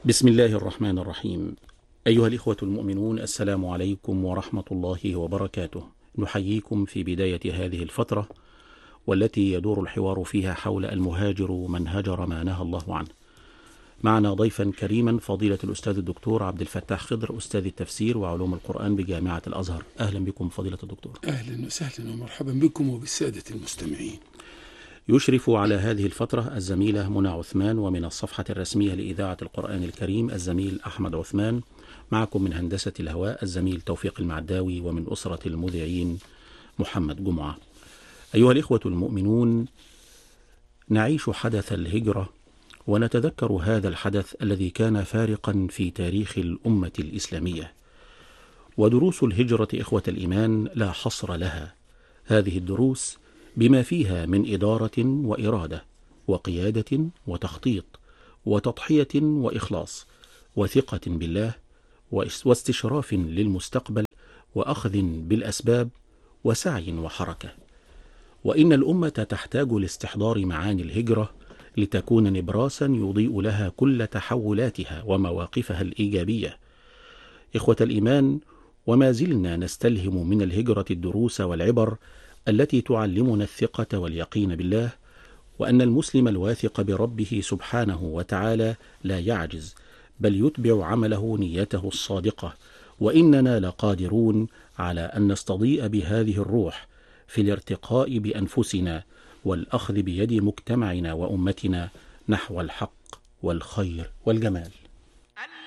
بسم الله الرحمن الرحيم. أيها الإخوة المؤمنون، السلام عليكم ورحمة الله وبركاته. نحييكم في بداية هذه الفترة والتي يدور الحوار فيها حول المهاجر من هجر ما نهى الله عنه. معنا ضيفا كريما فضيلة الأستاذ الدكتور عبد الفتاح خضر، أستاذ التفسير وعلوم القرآن بجامعة الأزهر. أهلا بكم فضيلة الدكتور. أهلا وسهلا ومرحبا بكم وبالسادة المستمعين. يشرف على هذه الفترة الزميلة منى عثمان، ومن الصفحة الرسمية لإذاعة القرآن الكريم الزميل أحمد عثمان. معكم من هندسة الهواء الزميل توفيق المعداوي، ومن أسرة المذيعين محمد جمعة. أيها الإخوة المؤمنون، نعيش حدث الهجرة ونتذكر هذا الحدث الذي كان فارقا في تاريخ الأمة الإسلامية. ودروس الهجرة إخوة الإيمان لا حصر لها. هذه الدروس بما فيها من إدارة وإرادة وقيادة وتخطيط وتضحية وإخلاص وثقة بالله واستشراف للمستقبل وأخذ بالأسباب وسعي وحركة. وإن الأمة تحتاج لاستحضار معاني الهجرة لتكون نبراسا يضيء لها كل تحولاتها ومواقفها الإيجابية. إخوة الإيمان، وما زلنا نستلهم من الهجرة الدروس والعبر التي تعلمنا الثقة واليقين بالله، وأن المسلم الواثق بربه سبحانه وتعالى لا يعجز، بل يتبع عمله نيته الصادقة. وإننا لقادرون على أن نستضيء بهذه الروح في الارتقاء بأنفسنا والأخذ بيد مجتمعنا وأمتنا نحو الحق والخير والجمال.